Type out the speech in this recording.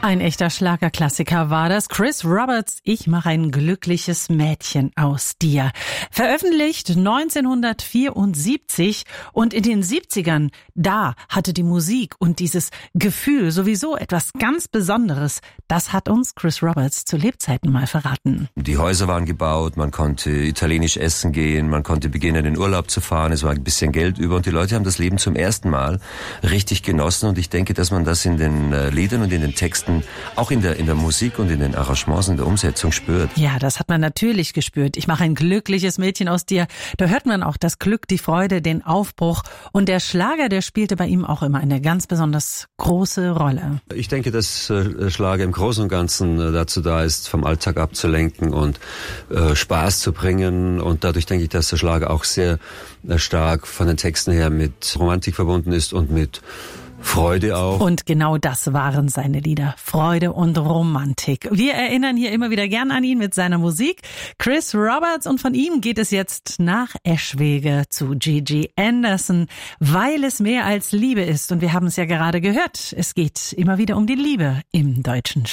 Ein echter Schlagerklassiker war das. Chris Roberts, Ich mache ein glückliches Mädchen aus dir. Veröffentlicht 1974 und in den 70ern, da hatte die Musik und dieses Gefühl sowieso etwas ganz Besonderes. Das hat uns Chris Roberts zu Lebzeiten mal verraten. Die Häuser waren gebaut, man konnte italienisch essen gehen, man konnte beginnen, in den Urlaub zu fahren, es war ein bisschen Geld über und die Leute haben das Leben zum ersten Mal richtig genossen und ich denke, dass man das in den Liedern und in den Texten auch in der Musik und in den Arrangements und der Umsetzung spürt. Ja, das hat man natürlich gespürt. Ich mache ein glückliches Mädchen aus dir. Da hört man auch das Glück, die Freude, den Aufbruch. Und der Schlager, der spielte bei ihm auch immer eine ganz besonders große Rolle. Ich denke, dass Schlager im Großen und Ganzen dazu da ist, vom Alltag abzulenken und Spaß zu bringen. Und dadurch denke ich, dass der Schlager auch sehr stark von den Texten her mit Romantik verbunden ist und mit Freude auch. Und genau das waren seine Lieder. Freude und Romantik. Wir erinnern hier immer wieder gern an ihn mit seiner Musik. Chris Roberts, und von ihm geht es jetzt nach Eschwege zu Gigi Anderson, weil es mehr als Liebe ist. Und wir haben es ja gerade gehört. Es geht immer wieder um die Liebe im deutschen